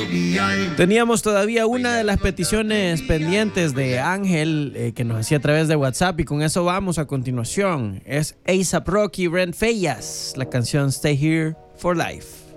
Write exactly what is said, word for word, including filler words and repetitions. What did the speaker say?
Teníamos todavía una de las peticiones pendientes de Ángel eh, que nos hacía a través de WhatsApp, y con eso vamos a continuación. Es A$AP Rocky, Brent Faiyaz, la canción Stay Here for Life.